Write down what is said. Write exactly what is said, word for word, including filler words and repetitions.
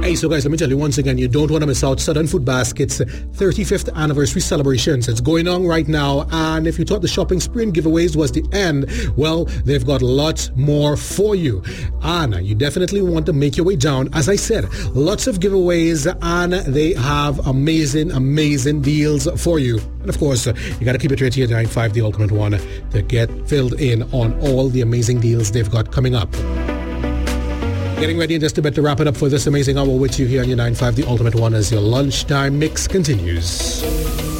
Hey, so guys, let me tell you once again, you don't want to miss out Southern Food Basket's thirty-fifth anniversary celebrations. It's going on right now, and if you thought the shopping spree and giveaways was the end, well, they've got lots more for you. And you definitely want to make your way down. As I said, lots of giveaways, and they have amazing, amazing deals for you. And of course, you got to keep it right here, nine five The Ultimate One, to get filled in on all the amazing deals they've got coming up. Getting ready in just a bit to wrap it up for this amazing hour with you here on your nine five The Ultimate One as your lunchtime mix continues.